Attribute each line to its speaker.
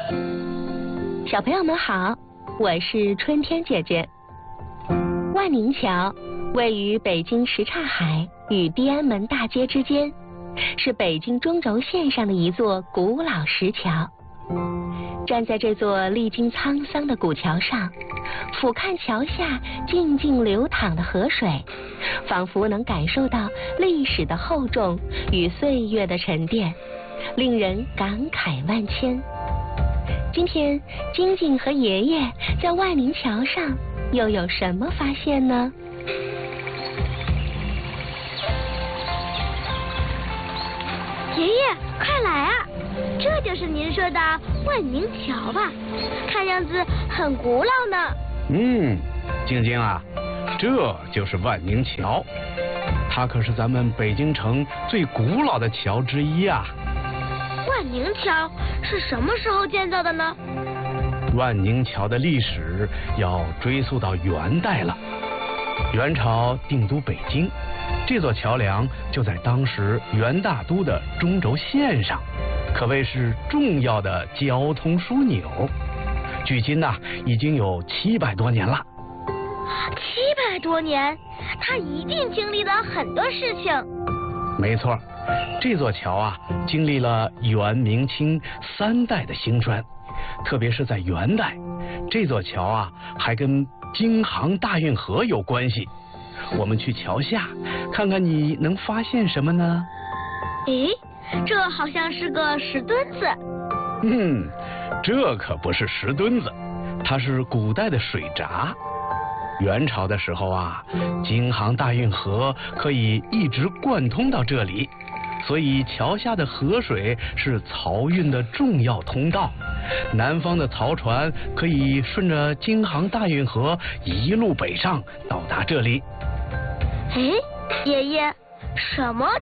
Speaker 1: 小朋友们好，我是春天姐姐。万宁桥位于北京什刹海与地安门大街之间，是北京中轴线上的一座古老石桥。站在这座历经沧桑的古桥上，俯瞰桥下静静流淌的河水，仿佛能感受到历史的厚重与岁月的沉淀，令人感慨万千。今天晶晶和爷爷在万宁桥上又有什么发现呢？
Speaker 2: 爷爷，快来啊！这就是您说的万宁桥吧？看样子很古老呢。
Speaker 3: 晶晶啊，这就是万宁桥，它可是咱们北京城最古老的桥之一啊。
Speaker 2: 万宁桥是什么时候建造的呢？
Speaker 3: 万宁桥的历史要追溯到元代了。元朝定都北京，这座桥梁就在当时元大都的中轴线上，可谓是重要的交通枢纽。距今呢，已经有700多年了。
Speaker 2: 700多年，它一定经历了很多事情。
Speaker 3: 没错，这座桥啊，经历了元、明、清3代的兴衰，特别是在元代，这座桥啊，还跟京杭大运河有关系。我们去桥下看看，你能发现什么呢？
Speaker 2: 诶，这好像是个石墩子。
Speaker 3: 这可不是石墩子，它是古代的水闸。元朝的时候啊，京杭大运河可以一直贯通到这里，所以桥下的河水是漕运的重要通道。南方的漕船可以顺着京杭大运河一路北上，到达这里。
Speaker 2: 爷爷，什么